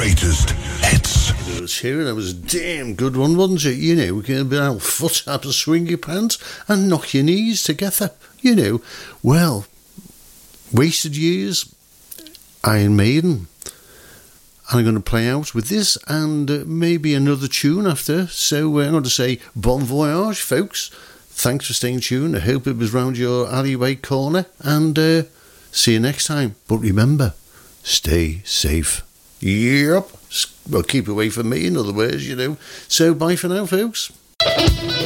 greatest hits. It was here, that was a damn good one, wasn't it? You know, we can be out foot up and swing your pants and knock your knees together. You know, well, Wasted Years, Iron Maiden. And I'm going to play out with this and maybe another tune after. So I'm going to say bon voyage, folks. Thanks for staying tuned. I hope it was round your alleyway corner. And see you next time. But remember, stay safe. Yep. Well, keep away from me, in other words, you know. So bye for now, folks.